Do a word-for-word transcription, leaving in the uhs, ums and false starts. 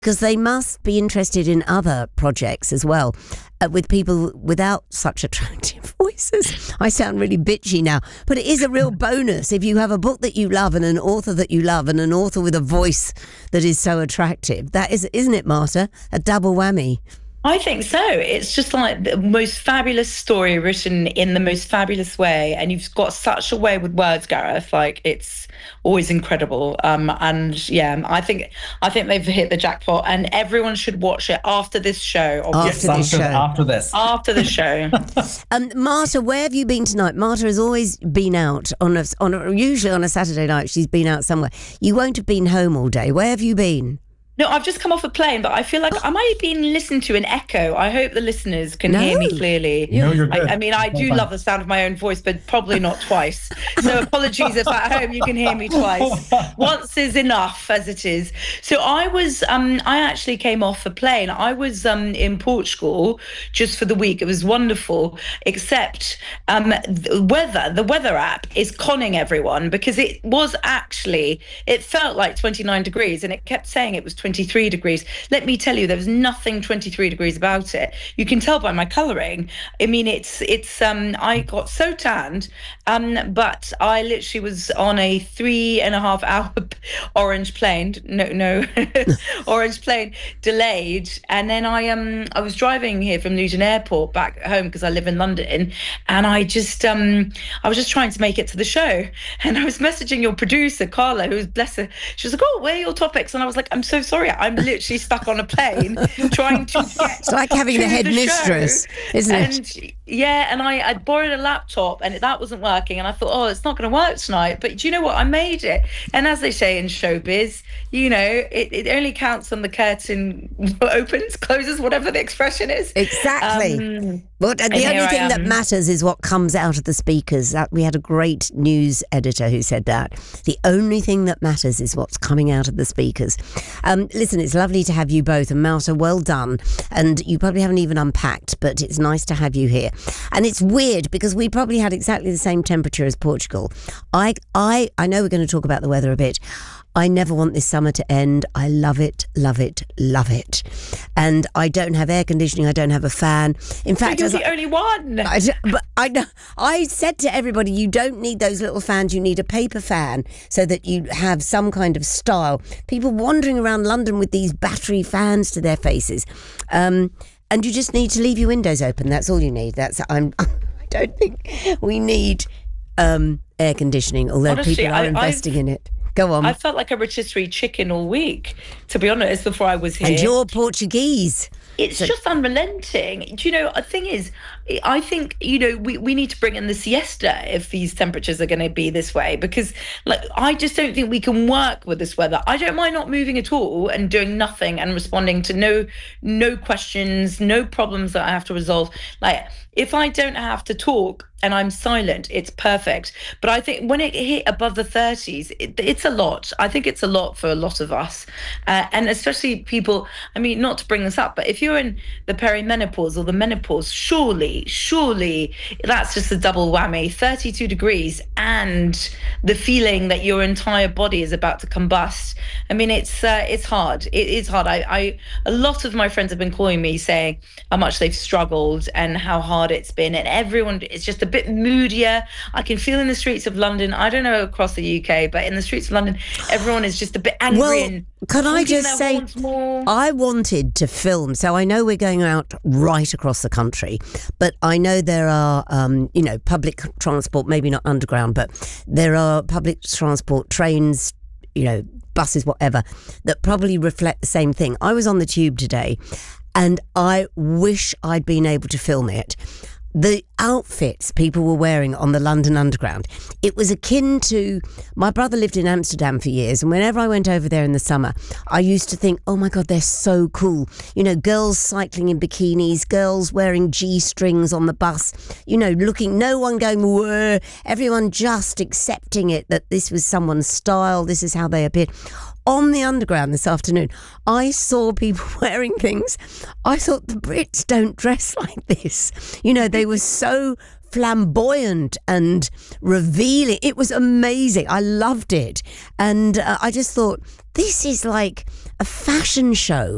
because they must be interested in other projects as well, uh, with people without such attractive voices. I sound really bitchy now, but it is a real bonus if you have a book that you love and an author that you love and an author with a voice that is so attractive. That is, isn't it, Marta? A double whammy. I think so. It's just like the most fabulous story written in the most fabulous way. And you've got such a way with words, Gareth. Like, it's always incredible. Um, and yeah, I think I think they've hit the jackpot, and everyone should watch it after this show. After yes, this after, show. After this. After the show. um, Marta, where have you been tonight? Marta has always been out on a, on a, usually on a Saturday night. She's been out somewhere. You won't have been home all day. Where have you been? No, I've just come off a plane, but I feel like I might have been listened to an echo. I hope the listeners can No. hear me clearly. No, you're good. I, I mean, I do Fine. love the sound of my own voice, but probably not twice. So apologies if at home you can hear me twice. Once is enough, as it is. So I was, um, I actually came off a plane. I was um, in Portugal just for the week. It was wonderful, except um, the weather, the weather app is conning everyone, because it was actually, it felt like twenty-nine degrees and it kept saying it was twenty-three degrees. Let me tell you, there was nothing twenty-three degrees about it. You can tell by my colouring. I mean, it's it's um I got so tanned, um but I literally was on a three and a half hour orange plane, no no orange plane, delayed, and then I um I was driving here from Luton Airport back home because I live in London, and I just um I was just trying to make it to the show, and I was messaging your producer Carla, who was, bless her, she was like, oh, where are your topics? And I was like, I'm so sorry, I'm literally stuck on a plane trying to get It's like having to the head the mistress, show. isn't and, it? Yeah, and I I borrowed a laptop and that wasn't working, and I thought, oh, it's not going to work tonight. But do you know what? I made it. And as they say in showbiz, you know, it, it only counts when the curtain opens, closes, whatever the expression is. Exactly. Um, But the and only here I thing that am. matters is what comes out of the speakers. That, we had a great news editor who said that. The only thing that matters is what's coming out of the speakers. Um, listen, it's lovely to have you both. And Marta, well done. And you probably haven't even unpacked, but it's nice to have you here. And it's weird because we probably had exactly the same temperature as Portugal. I, I, I know we're going to talk about the weather a bit. I never want this summer to end. I love it, love it, love it. And I don't have air conditioning. I don't have a fan. In fact, you're as the I- only one. I, but I, know- I said to everybody, you don't need those little fans. You need a paper fan so that you have some kind of style. People wandering around London with these battery fans to their faces. Um, and you just need to leave your windows open. That's all you need. That's I'm. I don't think we need um, air conditioning, although Honestly, people are I- investing in it. Go on. I felt like a rotisserie chicken all week, to be honest, before I was here. And you're Portuguese. It's So- just unrelenting. Do you know, the thing is, I think, you know, we, we need to bring in the siesta if these temperatures are going to be this way, because like I just don't think we can work with this weather. I don't mind not moving at all and doing nothing and responding to no no questions, no problems that I have to resolve. Like, if I don't have to talk and I'm silent, it's perfect. But I think when it hit above the thirties, it, it's a lot. I think it's a lot for a lot of us. Uh, and especially people, I mean, not to bring this up, but if you're in the perimenopause or the menopause, surely, surely that's just a double whammy. thirty-two degrees and the feeling that your entire body is about to combust. I mean, it's uh, it's hard. It is hard. I, I a lot of my friends have been calling me saying how much they've struggled and how hard it's been, and everyone is just a bit moodier. I can feel in the streets of London, I don't know across the U K, but in the streets of London, everyone is just a bit angry. Well, and can I honking just their say, horns more. I wanted to film, so I know we're going out right across the country, but I know there are, um, you know, public transport, maybe not underground, but there are public transport, trains, you know, buses, whatever, that probably reflect the same thing. I was on the tube today, and I wish I'd been able to film it. The outfits people were wearing on the London Underground, it was akin to, my brother lived in Amsterdam for years, and whenever I went over there in the summer, I used to think, oh my God, they're so cool. You know, girls cycling in bikinis, girls wearing G-strings on the bus, you know, looking, no one going, whoa, everyone just accepting it, that this was someone's style, this is how they appeared. On the Underground this afternoon, I saw people wearing things. I thought, the Brits don't dress like this. You know, they were so flamboyant and revealing. It was amazing. I loved it. And uh, I just thought, this is like a fashion show.